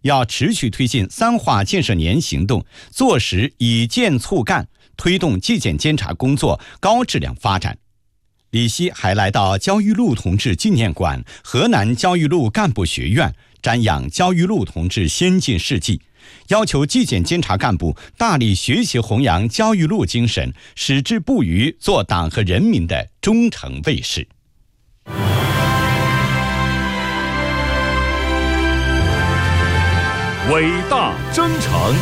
要持续推进3化建设年行动，坐实以建促干，推动纪检监察工作高质量发展。李希还来到焦裕禄同志纪念馆、河南焦裕禄干部学院，瞻仰焦裕禄同志先进事迹，要求纪检监察干部大力学习弘扬焦裕禄精神，矢志不渝，做党和人民的忠诚卫士。 伟大征程。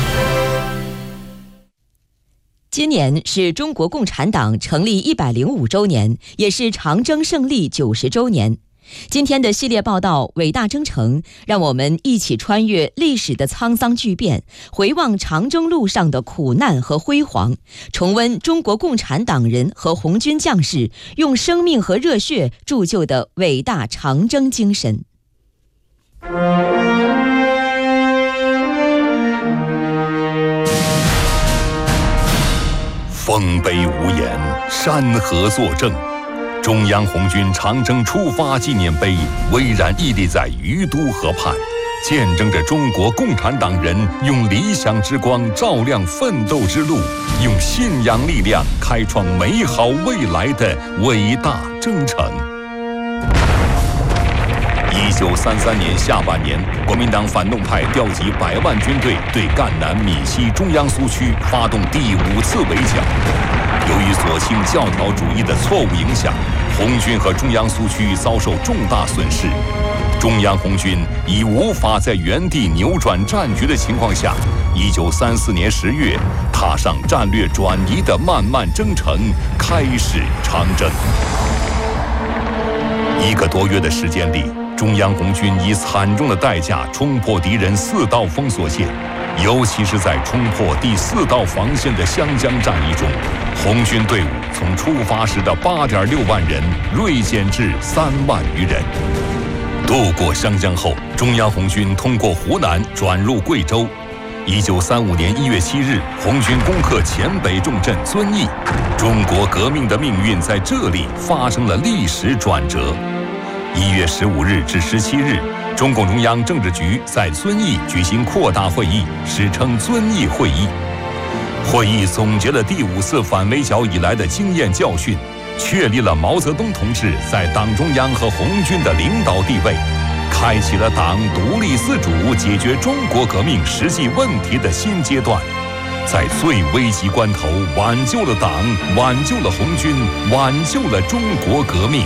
今年是中国共产党成立105周年，也是长征胜利90周年。今天的系列报道《伟大征程》，让我们一起穿越历史的沧桑巨变，回望长征路上的苦难和辉煌，重温中国共产党人和红军将士用生命和热血铸就的伟大长征精神。 丰碑无言，山河作证。中央红军长征出发纪念碑巍然屹立在于都河畔，见证着中国共产党人用理想之光照亮奋斗之路，用信仰力量开创美好未来的伟大征程。1933年下半年，国民党反动派调集100万军队，对赣南闽西中央苏区发动第5次围剿。由于左倾教条主义的错误影响，红军和中央苏区遭受重大损失。中央红军已无法在原地扭转战局的情况下，1934年10月，踏上战略转移的漫漫征程，开始长征。1个多月的时间里，中央红军以惨重的代价冲破敌人4道封锁线，尤其是在冲破第4道防线的湘江战役中，红军队伍从出发时的8.6万人锐减至3万余人。渡过湘江后，中央红军通过湖南转入贵州。1935年1月7日，红军攻克黔北重镇遵义，中国革命的命运在这里发生了历史转折。1月15日至17日，中共中央政治局在遵义举行扩大会议，史称遵义会议。会议总结了第5次反围剿以来的经验教训，确立了毛泽东同志在党中央和红军的领导地位，开启了党独立自主解决中国革命实际问题的新阶段，在最危急关头挽救了党，挽救了红军，挽救了中国革命。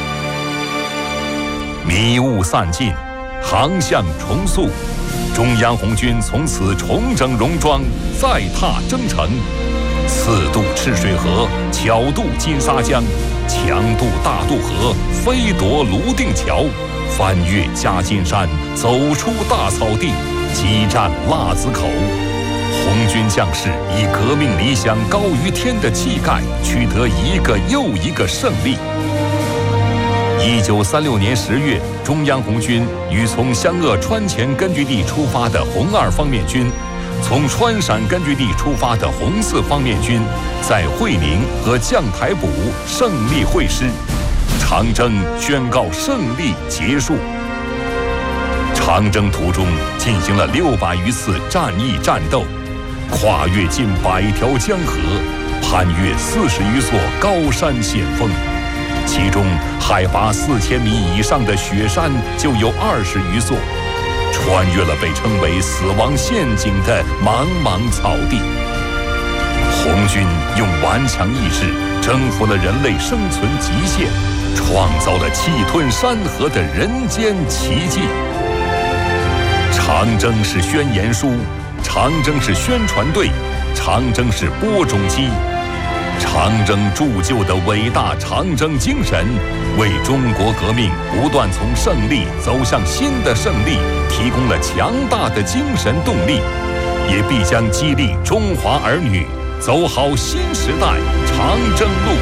迷雾散尽，航向重塑，中央红军从此重整戎装，再踏征程，次渡赤水河，巧渡金沙江，强渡大渡河，飞夺泸定桥，翻越夹金山，走出大草地，激战腊子口。红军将士以革命理想高于天的气概，取得一个又一个胜利。1936年10月，中央红军与从湘鄂川黔根据地出发的红2方面军，从川陕根据地出发的红4方面军，在会宁和将台堡胜利会师，长征宣告胜利结束。长征途中进行了600余次战役战斗，跨越近100条江河，攀越40余座高山险峰。其中海拔4000米以上的雪山就有20余座，穿越了被称为死亡陷阱的茫茫草地。红军用顽强意志征服了人类生存极限，创造了气吞山河的人间奇迹。长征是宣言书，长征是宣传队，长征是播种机。长征铸就的伟大长征精神，为中国革命不断从胜利走向新的胜利提供了强大的精神动力，也必将激励中华儿女走好新时代长征路。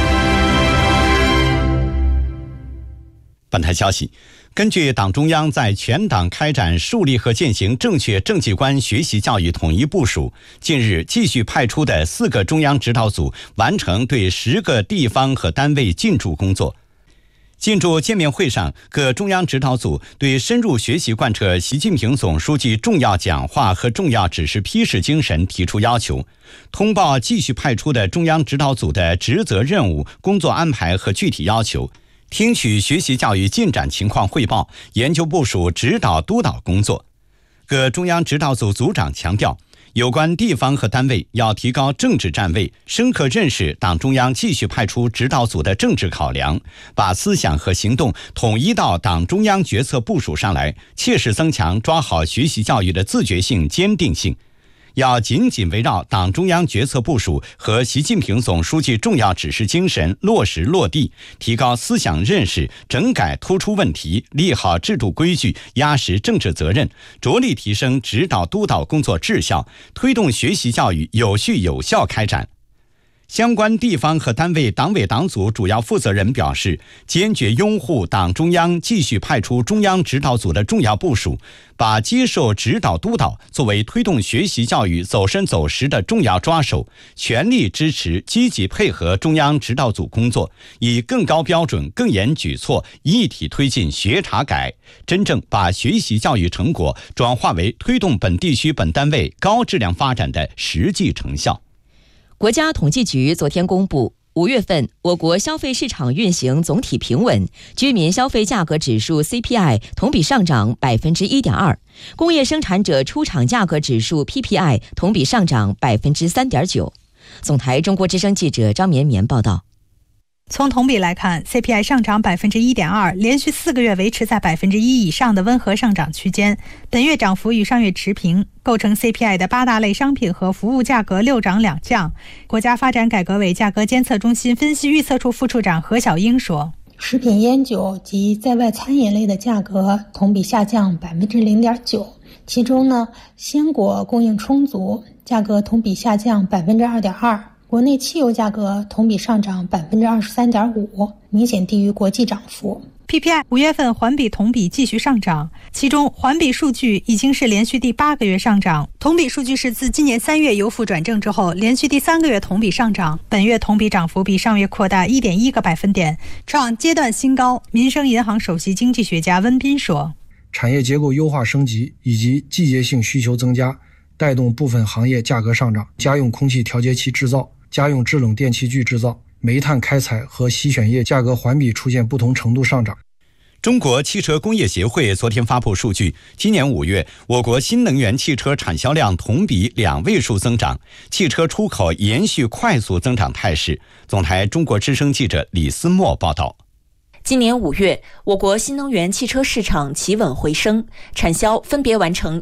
本台消息，根据党中央在全党开展树立和践行正确政绩观学习教育统一部署，近日继续派出的4个中央指导组完成对10个地方和单位进驻工作。 进驻见面会上，各中央指导组对深入学习贯彻习近平总书记重要讲话和重要指示批示精神提出要求，通报继续派出的中央指导组的职责任务、工作安排和具体要求，听取学习教育进展情况汇报，研究部署指导督导工作。各中央指导组组长强调，有关地方和单位要提高政治站位，深刻认识党中央继续派出指导组的政治考量，把思想和行动统一到党中央决策部署上来，切实增强抓好学习教育的自觉性、坚定性。要紧紧围绕党中央决策部署和习近平总书记重要指示精神落实落地，提高思想认识，整改突出问题，立好制度规矩，压实政治责任，着力提升指导督导工作质效，推动学习教育有序有效开展。相关地方和单位党委党组主要负责人表示，坚决拥护党中央继续派出中央指导组的重要部署，把接受指导督导作为推动学习教育走深走实的重要抓手，全力支持积极配合中央指导组工作，以更高标准、更严举措一体推进学查改，真正把学习教育成果转化为推动本地区本单位高质量发展的实际成效。 国家统计局昨天公布，5月份我国消费市场运行总体平稳，居民消费价格指数 CPI 同比上涨 1.2%， 工业生产者出厂价格指数 PPI 同比上涨 3.9%。 总台中国之声记者张绵绵报道。 从同比来看 ，CPI 上涨 1.2%， 连续4个月维持在 1% 以上的温和上涨区间。本月涨幅与上月持平，构成 CPI 的8大类商品和服务价格6涨2降。国家发展改革委价格监测中心分析预测处副处长何小英说：“ 食品烟酒及在外餐饮类的价格同比下降 0.9%， 其中呢，鲜果供应充足，价格同比下降 2.2%。”国内汽油价格同比上涨 23.5%， 明显低于国际涨幅。 PPI 5月份环比同比继续上涨，其中环比数据已经是连续第8个月上涨，同比数据是自今年3月由负转正之后连续第3个月同比上涨，本月同比涨幅比上月扩大 1.1个百分点，创阶段新高。民生银行首席经济学家温彬说：“ 产业结构优化升级以及季节性需求增加，带动部分行业价格上涨，家用空气调节器制造、家用制冷电器具制造、煤炭开采和洗选液价格环比出现不同程度上涨。” 中国汽车工业协会昨天发布数据，今年5月，我国新能源汽车产销量同比2位数增长，汽车出口延续快速增长态势。总台中国之声记者李思墨报道。 今年5月，我国新能源汽车市场企稳回升，产销分别完成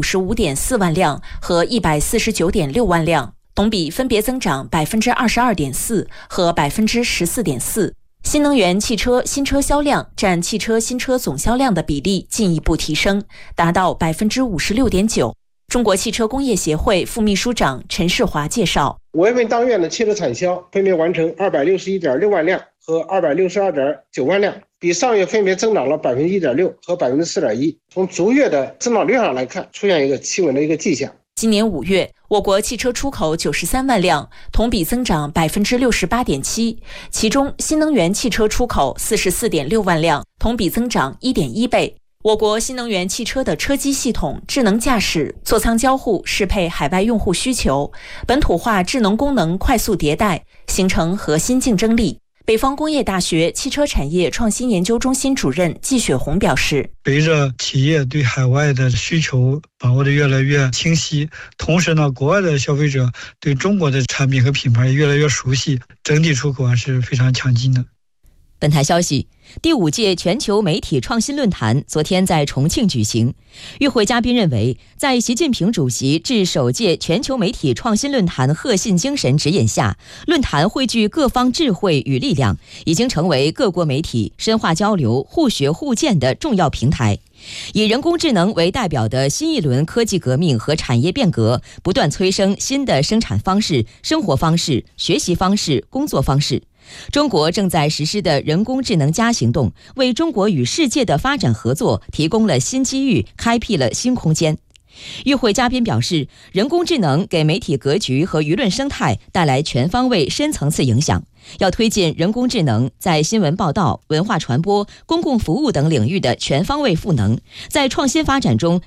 155.4万辆和149.6万辆，同比分别增长 22.4% 和 14.4%。新能源汽车新车销量占汽车新车总销量的比例进一步提升，达到 56.9%。中国汽车工业协会副秘书长陈世华介绍 ，5月份当月的汽车产销分别完成261.6万辆和262.9万辆，比上月分别增长了 1.6% 和 4.1%。从逐月的增长率上来看，出现一个企稳的一个迹象。 今年5月，我国汽车出口93万辆，同比增长 68.7%， 其中新能源汽车出口 44.6万辆，同比增长 1.1倍。我国新能源汽车的车机系统、智能驾驶、座舱交互适配海外用户需求，本土化智能功能快速迭代，形成核心竞争力。北方工业大学汽车产业创新研究中心主任季雪红表示， 随着企业对海外的需求把握的越来越清晰，同时呢，国外的消费者对中国的产品和品牌越来越熟悉，整体出口是非常强劲的。 本台消息，第5届全球媒体创新论坛昨天在重庆举行。与会嘉宾认为，在习近平主席致首届全球媒体创新论坛核心精神指引下，论坛汇聚各方智慧与力量，已经成为各国媒体深化交流、互学互鉴的重要平台。以人工智能为代表的新一轮科技革命和产业变革，不断催生新的生产方式、生活方式、学习方式、工作方式。中国正在实施的人工智能+行动，为中国与世界的发展合作提供了新机遇，开辟了新空间。与会嘉宾表示，人工智能给媒体格局和舆论生态带来全方位深层次影响， 要推进人工智能在新闻报道、文化传播、公共服务等领域的全方位赋能，在创新发展中